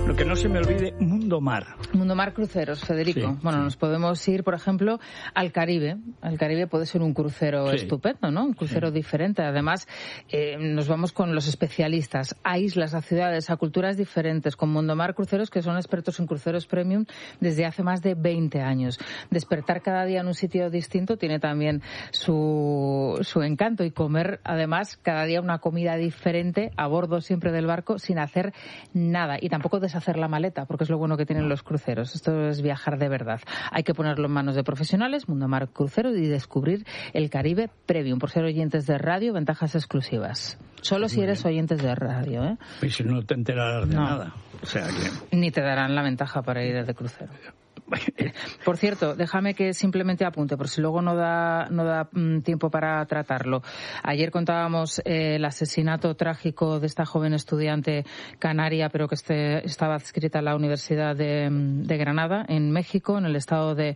Lo que no se me olvide, Mundo Mar. Mundo Mar Cruceros, Federico. Sí, bueno, sí. Nos podemos ir, por ejemplo, al Caribe. Al Caribe puede ser un crucero estupendo, ¿no? Un crucero diferente. Además, nos vamos con los especialistas a islas, a ciudades, a culturas diferentes, con Mundo Mar Cruceros, que son expertos en cruceros premium desde hace más de 20 años. Despertar cada día en un sitio distinto tiene también su encanto, y comer, además, cada día una comida diferente a bordo siempre del barco sin hacer nada, y tampoco deshacer la maleta, porque es lo bueno que tienen los cruceros. Esto es viajar de verdad. Hay que ponerlo en manos de profesionales, Mundo Mar Cruceros, y descubrir el Caribe Premium. Por ser oyentes de radio, ventajas exclusivas. Solo si eres oyentes de radio, ¿eh? Y si no te enterarás de nada. O sea que... Ni te darán la ventaja para ir de crucero. Por cierto, déjame que simplemente apunte, por si luego no da tiempo para tratarlo. Ayer contábamos el asesinato trágico de esta joven estudiante canaria, pero que estaba adscrita a la Universidad de Granada, en México, en el estado de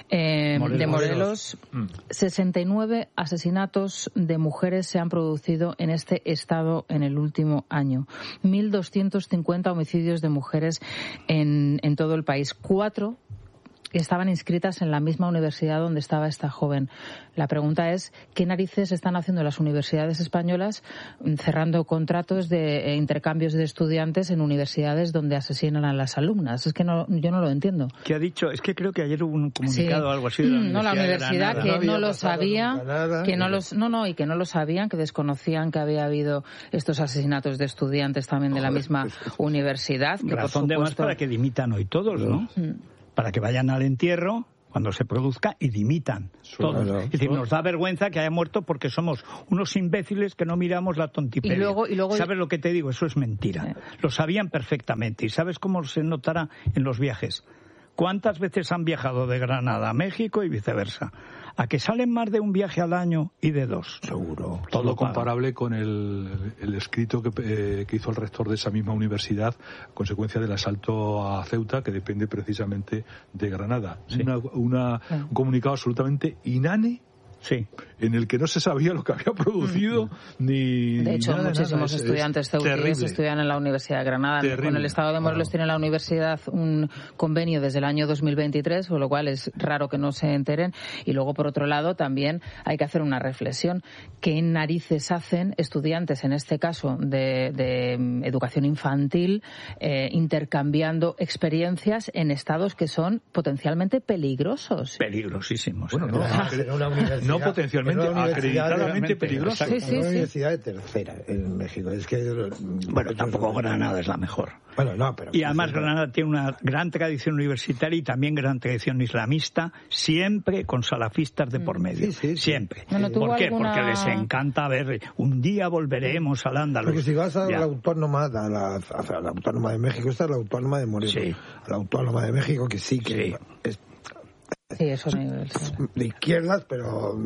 Morelos. 69 asesinatos de mujeres se han producido en este estado en el último año. 1.250 homicidios de mujeres en todo el país. 4 estaban inscritas en la misma universidad donde estaba esta joven. La pregunta es, ¿qué narices están haciendo las universidades españolas cerrando contratos de intercambios de estudiantes en universidades donde asesinan a las alumnas? Es que yo no lo entiendo. ¿Qué ha dicho? Es que creo que ayer hubo un comunicado o algo así de la universidad que no lo sabía, que no lo sabían, que desconocían que había habido estos asesinatos de estudiantes también de la misma universidad. Que razón de más para que dimitan hoy todos, ¿no? Para que vayan al entierro cuando se produzca y dimitan todos. Es decir, nos da vergüenza que haya muerto porque somos unos imbéciles que no miramos la tontipedia. Y luego... ¿Sabes lo que te digo? Eso es mentira. Lo sabían perfectamente. ¿Y sabes cómo se notará en los viajes? ¿Cuántas veces han viajado de Granada a México y viceversa? ¿A que salen más de un viaje al año y de 2? Seguro. Todo comparable con el escrito que hizo el rector de esa misma universidad, consecuencia del asalto a Ceuta, que depende precisamente de Granada. Sí. Un comunicado absolutamente inane. Sí. En el que no se sabía lo que había producido ni... De hecho, muchísimos estudiantes ceutíes estudian en la Universidad de Granada. Terrible. Con el Estado de Morelos tiene la universidad un convenio desde el año 2023, con lo cual es raro que no se enteren. Y luego, por otro lado, también hay que hacer una reflexión. ¿Qué narices hacen estudiantes, en este caso de educación infantil, intercambiando experiencias en estados que son potencialmente peligrosos? Peligrosísimos. Bueno, no potencialmente, acreditadamente peligrosa. Sí. Una universidad de tercera en México. Es que, bueno, tampoco Granada es la mejor. Bueno, no, pero... Y además Granada tiene una gran tradición universitaria y también gran tradición islamista, siempre con salafistas de por medio. Sí. Siempre. Bueno, ¿Por qué? Porque les encanta ver, un día volveremos al Andaluz. Porque si vas a la autónoma, a la autónoma de México, esta es la autónoma de Morelos. Sí. A la autónoma de México, que sí que es... Sí, eso es de izquierdas, pero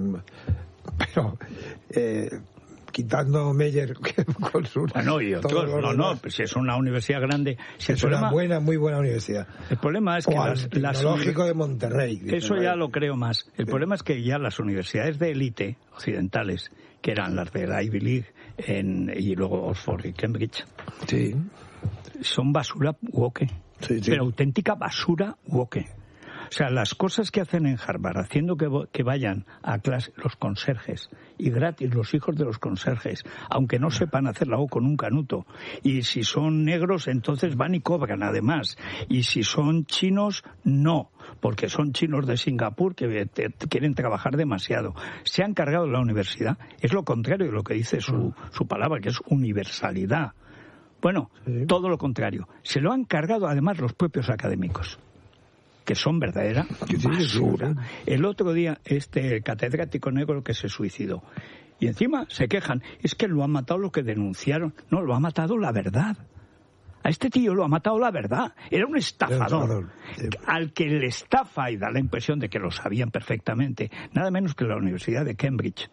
quitando Meyer con su... Bueno, y otros, pues es una universidad grande. Es una muy buena universidad. El problema es que el Tecnológico de Monterrey. Eso ya lo creo más. El problema es que ya las universidades de élite occidentales, que eran las de la Ivy League y luego Oxford y Cambridge, son basura woke. Pero auténtica basura woke. O sea, las cosas que hacen en Harvard, haciendo que vayan a clase los conserjes, y gratis los hijos de los conserjes, aunque no sepan hacerla o con un canuto. Y si son negros, entonces van y cobran, además. Y si son chinos, no, porque son chinos de Singapur que quieren trabajar demasiado. Se han cargado la universidad. Es lo contrario de lo que dice su palabra, que es universalidad. Bueno, todo lo contrario. Se lo han cargado, además, los propios académicos, que son verdadera basura. El otro día, catedrático negro que se suicidó. Y encima se quejan. Es que lo han matado los que denunciaron. No, lo ha matado la verdad. A este tío lo ha matado la verdad. Era un estafador. Al que le estafa y da la impresión de que lo sabían perfectamente, nada menos que la Universidad de Cambridge.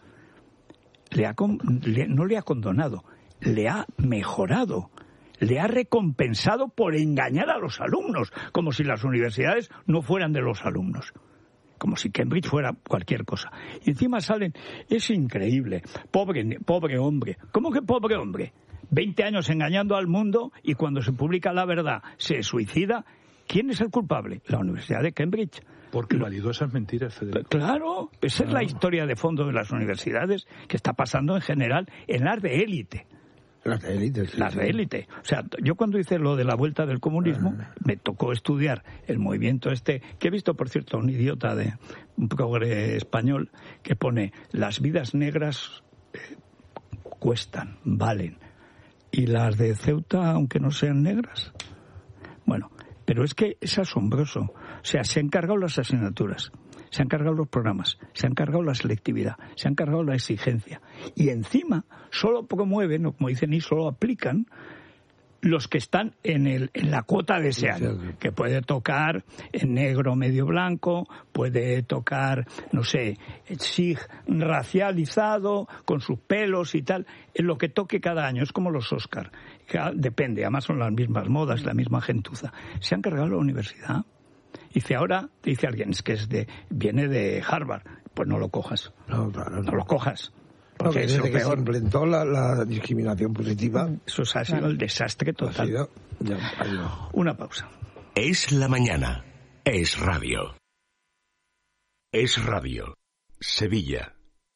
No le ha condonado, le ha mejorado. Le ha recompensado por engañar a los alumnos, como si las universidades no fueran de los alumnos, como si Cambridge fuera cualquier cosa. Y encima salen, es increíble, pobre hombre. ¿Cómo que pobre hombre? 20 años engañando al mundo y cuando se publica la verdad se suicida. ¿Quién es el culpable? La Universidad de Cambridge. Porque validó esas mentiras, Federico. Claro, esa es la historia de fondo de las universidades que está pasando en general en las de élite. Las de élite. Las de élite. O sea, yo cuando hice lo de la vuelta del comunismo, me tocó estudiar el movimiento que he visto, por cierto, un idiota de un progre español que pone: las vidas negras cuestan, valen. Y las de Ceuta, aunque no sean negras. Bueno, pero es que es asombroso. O sea, se han cargado las asignaturas, se han cargado los programas, se han cargado la selectividad, se han cargado la exigencia. Y encima solo promueven, o como dicen, y solo aplican los que están en la cuota de ese año, que puede tocar en negro medio blanco, puede tocar, no sé, sig racializado, con sus pelos y tal, en lo que toque cada año. Es como los Oscar, depende, además son las mismas modas, la misma gentuza. Se han cargado la universidad. Dice, ahora, te dice alguien, es que viene de Harvard. Pues no lo cojas. No, claro, no lo cojas. Porque desde que se implementó la discriminación positiva... Eso ha sido el desastre total. Una pausa. Es la mañana. Es radio. Es radio. Sevilla.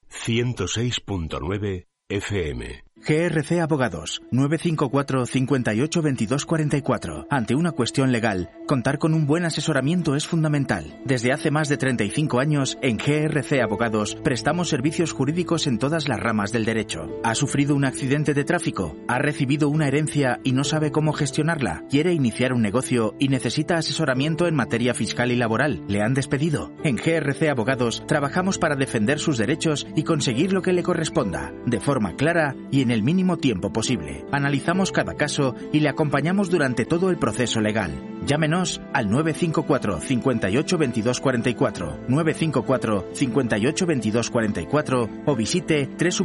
106.9 FM. GRC Abogados, 954 58 22 44. Ante una cuestión legal, contar con un buen asesoramiento es fundamental. Desde hace más de 35 años, en GRC Abogados, prestamos servicios jurídicos en todas las ramas del derecho. ¿Ha sufrido un accidente de tráfico? ¿Ha recibido una herencia y no sabe cómo gestionarla? ¿Quiere iniciar un negocio y necesita asesoramiento en materia fiscal y laboral? ¿Le han despedido? En GRC Abogados, trabajamos para defender sus derechos y conseguir lo que le corresponda, de forma clara y en el mínimo tiempo posible. Analizamos cada caso y le acompañamos durante todo el proceso legal. Llámenos al 954 58 22 44, 954 58 22 44 o visite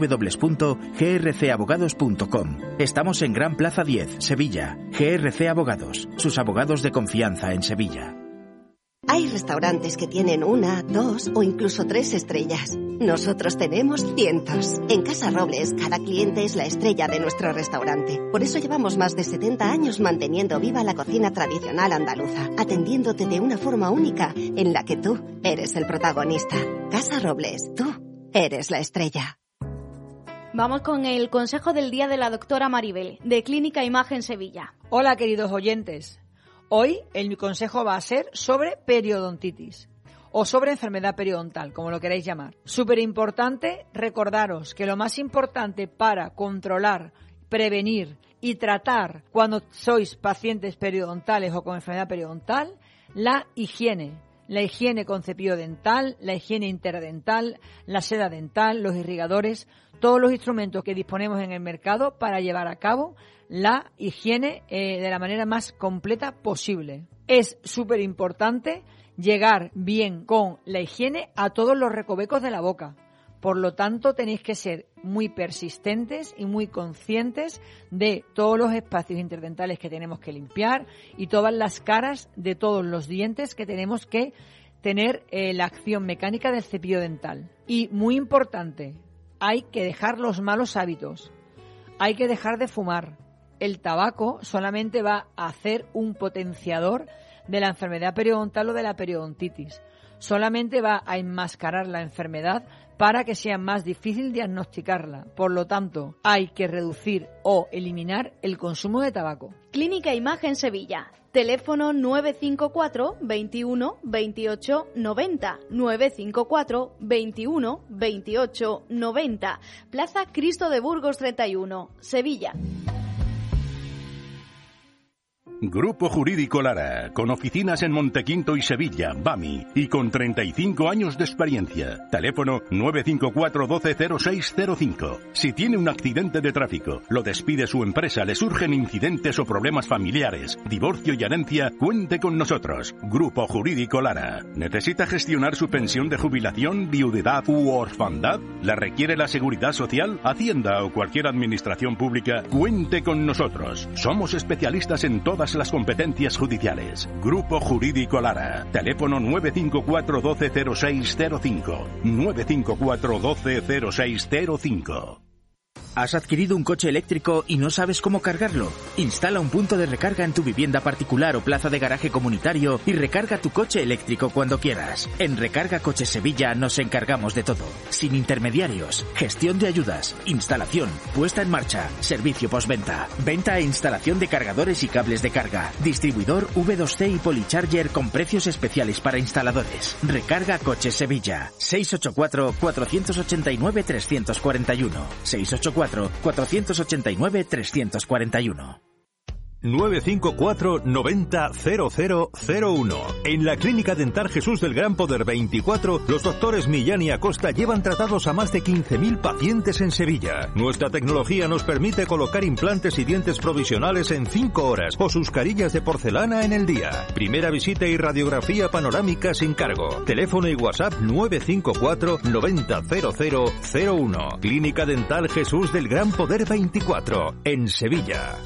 www.grcabogados.com. Estamos en Gran Plaza 10, Sevilla. GRC Abogados, sus abogados de confianza en Sevilla. Hay restaurantes que tienen 1, 2 o incluso 3 estrellas. Nosotros tenemos cientos. En Casa Robles, cada cliente es la estrella de nuestro restaurante. Por eso llevamos más de 70 años manteniendo viva la cocina tradicional andaluza, atendiéndote de una forma única en la que tú eres el protagonista. Casa Robles, tú eres la estrella. Vamos con el consejo del día de la doctora Maribel, de Clínica Imagen Sevilla. Hola, queridos oyentes. Hoy mi consejo va a ser sobre periodontitis o sobre enfermedad periodontal, como lo queráis llamar. Súper importante recordaros que lo más importante para controlar, prevenir y tratar cuando sois pacientes periodontales o con enfermedad periodontal, la higiene. La higiene con cepillo dental, la higiene interdental, la seda dental, los irrigadores, todos los instrumentos que disponemos en el mercado para llevar a cabo la higiene de la manera más completa posible. Es súper importante llegar bien con la higiene a todos los recovecos de la boca. Por lo tanto, tenéis que ser muy persistentes y muy conscientes de todos los espacios interdentales que tenemos que limpiar y todas las caras de todos los dientes que tenemos que tener la acción mecánica del cepillo dental. Y muy importante, hay que dejar los malos hábitos. Hay que dejar de fumar. El tabaco solamente va a hacer un potenciador de la enfermedad periodontal o de la periodontitis. Solamente va a enmascarar la enfermedad para que sea más difícil diagnosticarla. Por lo tanto, hay que reducir o eliminar el consumo de tabaco. Clínica Imagen Sevilla. Teléfono 954 21 28 90. 954 21 28 90. Plaza Cristo de Burgos 31, Sevilla. Grupo Jurídico Lara, con oficinas en Montequinto y Sevilla, BAMI, y con 35 años de experiencia. Teléfono 954 12 0605. Si tiene un accidente de tráfico, lo despide su empresa, le surgen incidentes o problemas familiares, divorcio y herencia, cuente con nosotros. Grupo Jurídico Lara. ¿Necesita gestionar su pensión de jubilación, viudedad u orfandad? ¿La requiere la Seguridad Social, Hacienda o cualquier administración pública? Cuente con nosotros. Somos especialistas en todas las competencias judiciales. Grupo Jurídico Lara. Teléfono 954 12 0605. 954 12 0605. ¿Has adquirido un coche eléctrico y no sabes cómo cargarlo? Instala un punto de recarga en tu vivienda particular o plaza de garaje comunitario y recarga tu coche eléctrico cuando quieras. En Recarga Coches Sevilla nos encargamos de todo. Sin intermediarios, gestión de ayudas, instalación, puesta en marcha, servicio postventa, venta e instalación de cargadores y cables de carga, distribuidor V2C y Polycharger con precios especiales para instaladores. Recarga Coches Sevilla. 684-489-341. 684-489-341. 954 90 0001. En la Clínica Dental Jesús del Gran Poder 24, los doctores Millán y Acosta llevan tratados a más de 15.000 pacientes en Sevilla. Nuestra tecnología nos permite colocar implantes y dientes provisionales en 5 horas o sus carillas de porcelana en el día. Primera visita y radiografía panorámica sin cargo. Teléfono y WhatsApp 954 90 0001. Clínica Dental Jesús del Gran Poder 24, en Sevilla.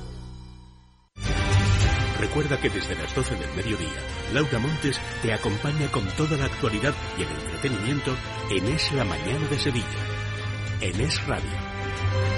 Recuerda que desde las 12 del mediodía, Laura Montes te acompaña con toda la actualidad y el entretenimiento en Es la Mañana de Sevilla, en Es Radio.